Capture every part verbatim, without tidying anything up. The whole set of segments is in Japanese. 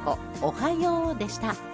子おはようでした。さ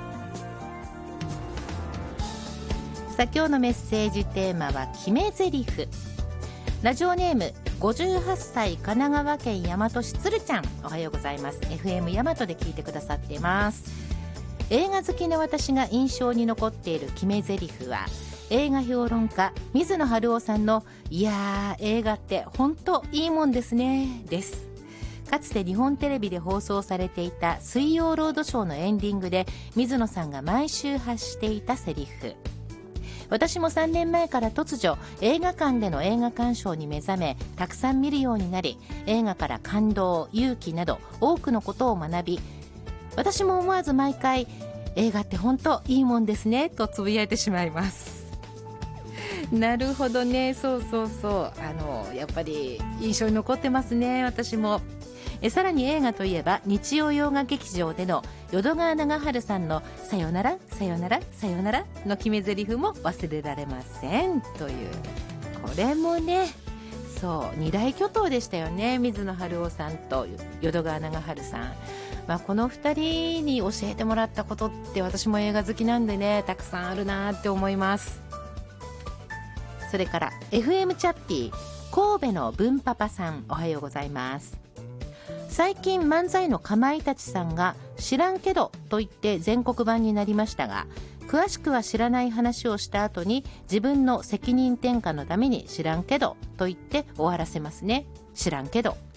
あ今日のメッセージテーマは決め台詞。ラジオネームごじゅうはっさい神奈川県大和市つるちゃん、おはようございます。 エフエム 大和で聞いてくださっています。映画好きの私が印象に残っている決め台詞は映画評論家水野晴郎さんのいやー映画って本当いいもんですねです。かつて日本テレビで放送されていた水曜ロードショーのエンディングで水野さんが毎週発していたセリフ。私もさんねんまえから突如映画館での映画鑑賞に目覚め、たくさん見るようになり、映画から感動、勇気など多くのことを学び、私も思わず毎回映画って本当いいもんですねとつぶやいてしまいます。なるほどね、そうそうそう、あのやっぱり印象に残ってますね。私もえさらに映画といえば日曜洋画劇場での淀川長春さんのさよならさよならさよならの決め台詞も忘れられませんという、これもね、そう二大巨頭でしたよね。水野晴郎さんと淀川長春さん、まあ、このふたりに教えてもらったことって私も映画好きなんでね、たくさんあるなって思います。それから エフエム チャッピー神戸の文パパさん、おはようございます。最近漫才のかまいたちさんが知らんけどと言って全国版になりましたが、詳しくは知らない話をした後に自分の責任転嫁のために知らんけどと言って終わらせますね。知らんけど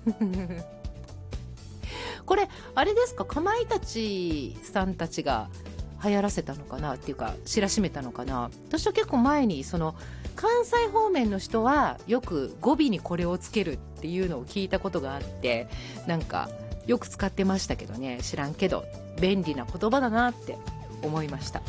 これあれですか、かまいたちさんたちが流行らせたのかなっていうか知らしめたのかな。私は結構前にその関西方面の人はよく語尾にこれをつけるっていうのを聞いたことがあって、なんかよく使ってましたけどね。知らんけど便利な言葉だなって思いました。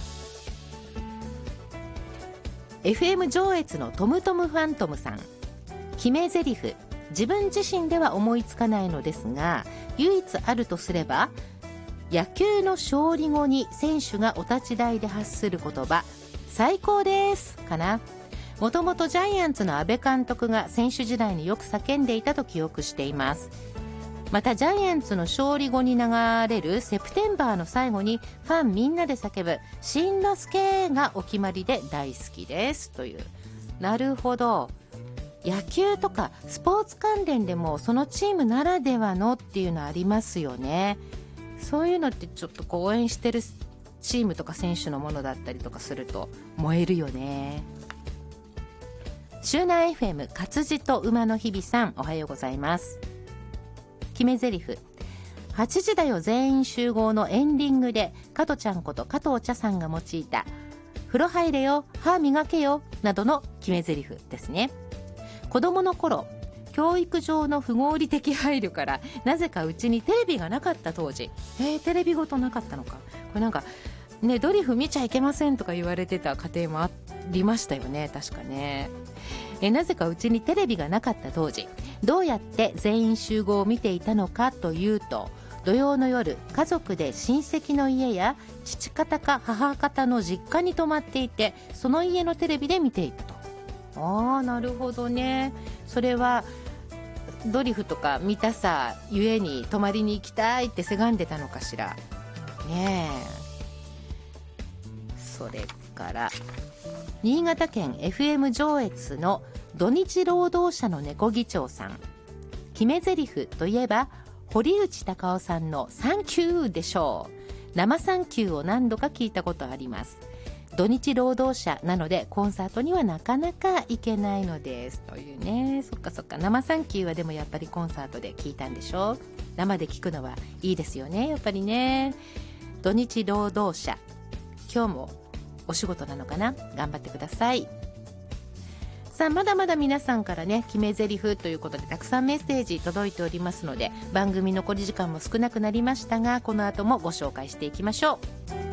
エフエム 上越のトムトムファントムさん、決め台詞、自分自身では思いつかないのですが唯一あるとすれば、野球の勝利後に選手がお立ち台で発する言葉、最高ですかな。もともとジャイアンツの阿部監督が選手時代によく叫んでいたと記憶しています。またジャイアンツの勝利後に流れるセプテンバーの最後にファンみんなで叫ぶしんのすけがお決まりで大好きですという。なるほど、野球とかスポーツ関連でもそのチームならではのっていうのありますよね。そういうのってちょっとこう応援してるチームとか選手のものだったりとかすると燃えるよね。周南 エフエム 活字と馬の日々さん、おはようございます。決め台詞、はちじだよ全員集合のエンディングで加トちゃんこと加藤茶さんが用いた風呂入れよ歯磨けよなどの決め台詞ですね。子供の頃教育上の不合理的配慮からなぜかうちにテレビがなかった当時、えー、テレビごとなかったのか、これなんかね、ドリフ見ちゃいけませんとか言われてた家庭もありましたよね、確かね。えなぜかうちにテレビがなかった当時、どうやって全員集合を見ていたのかというと、土曜の夜家族で親戚の家や父方か母方の実家に泊まっていて、その家のテレビで見ていたと。ああ、なるほどね。それはドリフとか見たさゆえに泊まりに行きたいってせがんでたのかしらねえ。それから新潟県 エフエム 上越の土日労働者の猫議長さん、決め台詞といえば堀内孝雄さんのサンキューでしょう。生サンキューを何度か聞いたことあります。土日労働者なのでコンサートにはなかなか行けないのですというね。そっかそっか、生サンキューはでもやっぱりコンサートで聞いたんでしょ。生で聞くのはいいですよね、やっぱりね。土日労働者、今日もお仕事なのかな、頑張ってください。さあまだまだ皆さんからね、決め台詞ということでたくさんメッセージ届いておりますので、番組残り時間も少なくなりましたが、この後もご紹介していきましょう。